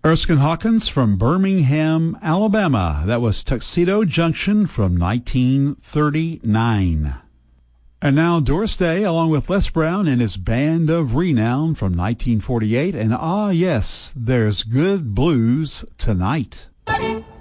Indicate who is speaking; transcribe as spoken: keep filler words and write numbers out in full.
Speaker 1: Erskine Hawkins from Birmingham, Alabama. That was Tuxedo Junction from nineteen thirty-nine. And now Doris Day, along with Les Brown and his Band of Renown from nineteen forty-eight. And ah, yes, there's good blues tonight.